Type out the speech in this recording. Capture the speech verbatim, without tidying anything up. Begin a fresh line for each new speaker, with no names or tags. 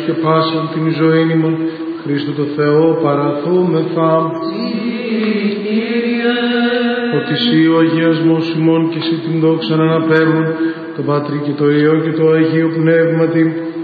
και πάσαν την ζωήν ημών, Χριστού το Θεό παραθούμεθα. Ότι Συ ο αγιασμός ημών και Συ την δόξα να αναπέμπουν, το Πατρί και το Υιό και το Αγίο Πνεύματι,